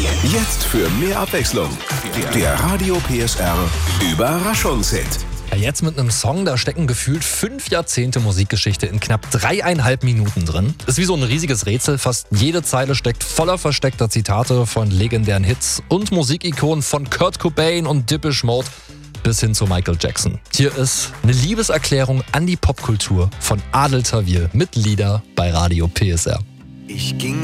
Jetzt für mehr Abwechslung. Der Radio PSR Überraschungshit. Ja, jetzt mit einem Song, da stecken gefühlt 5 Jahrzehnte Musikgeschichte in knapp 3,5 Minuten drin. Ist wie so ein riesiges Rätsel. Fast jede Zeile steckt voller versteckter Zitate von legendären Hits und Musikikonen von Kurt Cobain und Depeche Mode bis hin zu Michael Jackson. Hier ist eine Liebeserklärung an die Popkultur von Adel Tawil mit Lieder bei Radio PSR. Ich ging